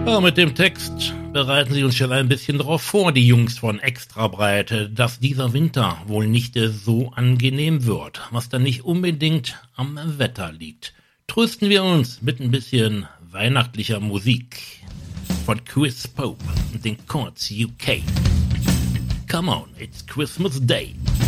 Ja, mit dem Text bereiten sie uns schon ein bisschen darauf vor, die Jungs von Extrabreite, dass dieser Winter wohl nicht so angenehm wird, was dann nicht unbedingt am Wetter liegt. Trösten wir uns mit ein bisschen weihnachtlicher Musik von Chris Pope und den Chords UK. Come on, it's Christmas Day.